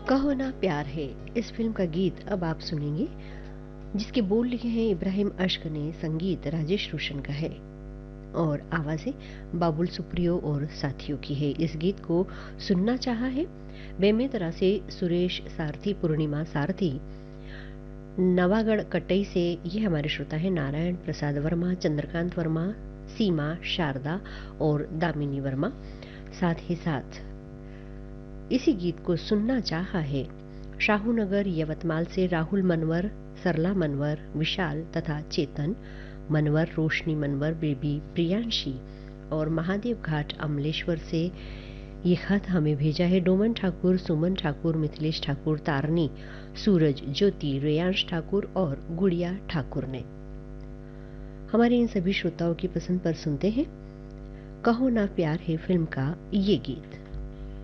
कहो ना प्यार है इस फिल्म का गीत अब आप सुनेंगे, जिसके बोल लिखे हैं इब्राहिम अश्क ने, संगीत राजेश रोशन का है और आवाजें बाबुल सुप्रियो और साथियों की है। इस गीत को सुनना चाहा है बेमेतरा से सुरेश सारथी, पूर्णिमा सारथी, नवागढ़ कटई से ये हमारे श्रोता है नारायण प्रसाद वर्मा, चंद्रकांत वर्मा, सीमा, शारदा और दामिनी वर्मा। साथ ही साथ इसी गीत को सुनना चाहा है शाहूनगर यवतमाल से राहुल मनवर, सरला मनवर, विशाल तथा चेतन मनवर, रोशनी मनवर, बेबी प्रियांशी और महादेव घाट अमलेश्वर से ये खत हमें भेजा है डोमन ठाकुर, सुमन ठाकुर, मिथिलेश ठाकुर, तारनी, सूरज, ज्योति, रेयांश ठाकुर और गुड़िया ठाकुर ने। हमारे इन सभी श्रोताओं की पसंद पर सुनते हैं कहो ना प्यार है फिल्म का ये गीत।